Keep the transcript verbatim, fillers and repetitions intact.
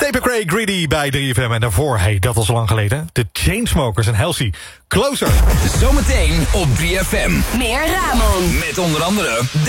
Paper Cray Greedy bij drie F M. En daarvoor, hey, dat was lang geleden. De Chainsmokers en Halsey. Closer. Zometeen op drie F M. Meer Ramon. Met onder andere